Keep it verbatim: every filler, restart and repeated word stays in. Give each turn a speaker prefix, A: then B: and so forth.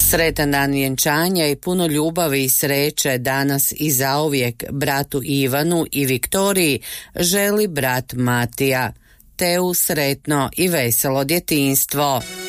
A: Sretan dan vjenčanja i puno ljubavi i sreće danas i zauvijek bratu Ivanu i Viktoriji želi brat Matija. Te u sretno i veselo djetinjstvo.